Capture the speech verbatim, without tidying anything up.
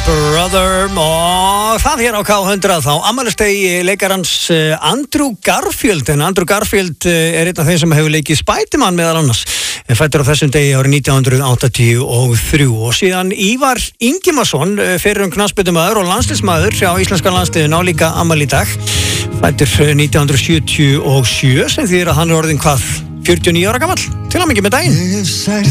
Brother og það hér á K hundrað þá afmælisdegi leikarans Andrew Garfield en Andrew Garfield er einn af þeim sem hefur leikið Spiderman meðal annars fæddur á þessum degi árið nítján hundruð áttatíu og þrjú og síðan Ívar Ingimarsson fyrrum knattspyrnumaður og landsliðsmaður hjá íslenska landsliðinu á líka afmæli í dag fæddur nítján hundruð sjötíu og sjö sem þýðir að hann er orðinn hvað fjörutíu og níu ára gamall til hamingju með daginn